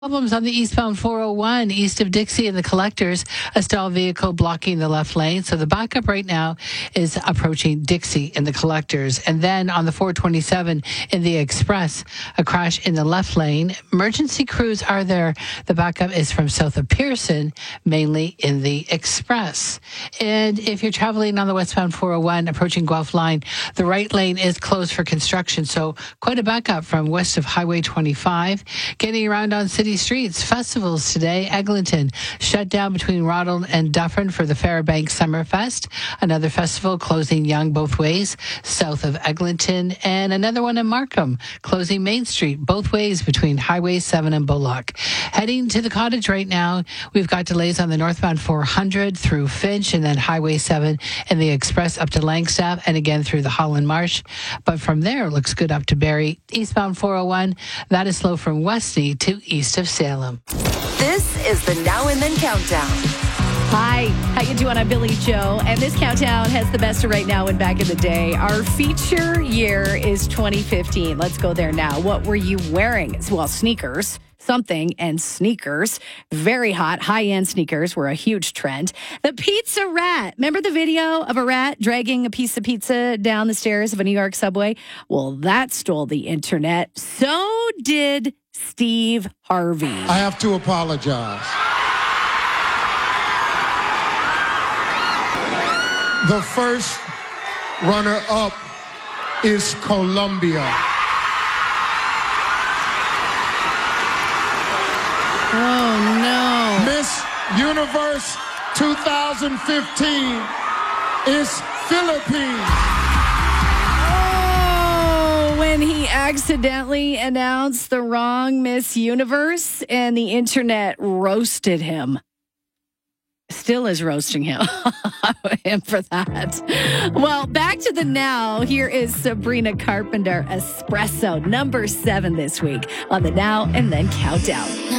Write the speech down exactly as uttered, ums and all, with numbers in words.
Problems on the eastbound four oh one east of Dixie and the Collectors, a stalled vehicle blocking the left lane. So the backup right now is approaching Dixie and the Collectors. And then on the four twenty-seven in the Express, a crash in the left lane. Emergency crews are there. The backup is from south of Pearson, mainly in the Express. And if you're traveling on the westbound four oh one approaching Guelph Line, the right lane is closed for construction. So quite a backup from west of Highway twenty-five. Getting around on city streets. Festivals today. Eglinton shut down between Ronald and Dufferin for the Fairbank Summerfest. Another festival closing Yonge both ways south of Eglinton, and another one in Markham closing Main Street both ways between Highway seven and Bullock. Heading to the Cottage right now, we've got delays on the northbound four hundred through Finch, and then Highway seven and the Express up to Langstaff, and again through the Holland Marsh. But from there, it looks good up to Barrie. Eastbound four oh one, that is slow from Westney to east of Salem. This is the Now and Then Countdown. Hi, how you doing? I'm Billy Joe, and this countdown has the best of right now and back in the day. Our feature year is twenty fifteen. Let's go there now. What were you wearing? Well, sneakers. Something and sneakers. Very hot, high-end sneakers were a huge trend. The pizza rat. Remember the video of a rat dragging a piece of pizza down the stairs of a New York subway? Well, that stole the internet. So did Steve Harvey. I have to apologize. The first runner-up is Colombia. Oh, no. Miss Universe twenty fifteen is Philippines. Oh, when he accidentally announced the wrong Miss Universe and the internet roasted him. Still is roasting him. him for that. Well, back to the now. Here is Sabrina Carpenter, Espresso, number seven this week on the Now and Then Countdown.